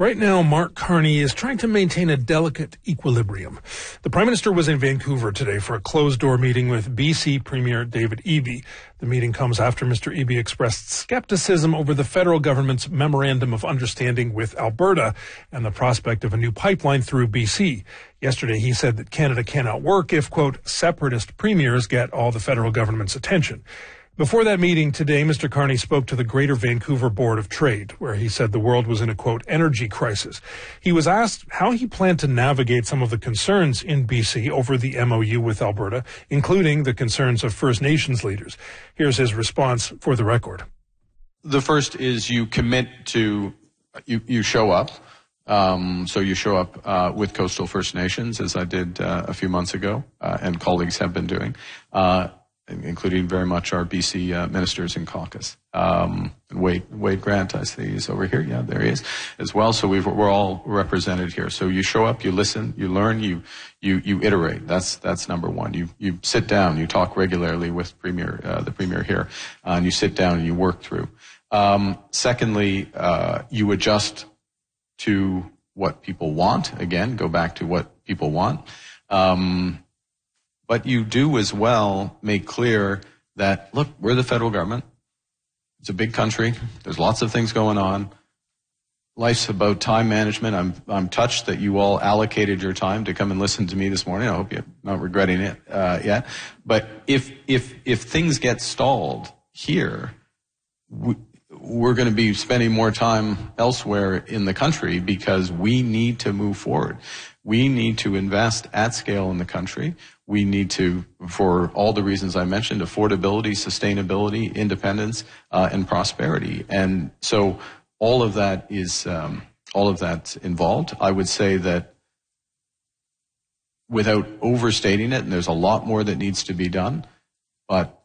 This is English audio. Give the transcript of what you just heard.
Right now, Mark Carney is trying to maintain a delicate equilibrium. The Prime Minister was in Vancouver today for a closed-door meeting with BC Premier David Eby. The meeting comes after Mr. Eby expressed skepticism over the federal government's Memorandum of Understanding with Alberta and the prospect of a new pipeline through BC. Yesterday, he said that Canada cannot work if, quote, separatist premiers get all the federal government's attention. Before that meeting today, Mr. Carney spoke to the Greater Vancouver Board of Trade, where he said the world was in a, quote, energy crisis. He was asked how he planned to navigate some of the concerns in BC over the MOU with Alberta, including the concerns of First Nations leaders. Here's his response for the record. The first is you commit to, you show up. So you show up with Coastal First Nations, as I did a few months ago, and colleagues have been doing, including very much our BC ministers in caucus. Wade Grant, I see he's over here. Yeah, there he is as well. So we're all represented here. So you show up, you listen, you learn, you iterate. That's number one. You sit down, you talk regularly with the Premier here, and you sit down and you work through. Secondly, you adjust to what people want. Again, go back to what people want. But you do as well make clear that, look, we're the federal government. It's a big country. There's lots of things going on. Life's about time management. I'm touched that you all allocated your time to come and listen to me this morning. I hope you're not regretting it yet. But if things get stalled here, we're going to be spending more time elsewhere in the country because we need to move forward. We need to invest at scale in the country. We need to, for all the reasons I mentioned, affordability, sustainability, independence, and prosperity. And so all of that is, all of that's involved. I would say that without overstating it, and there's a lot more that needs to be done, but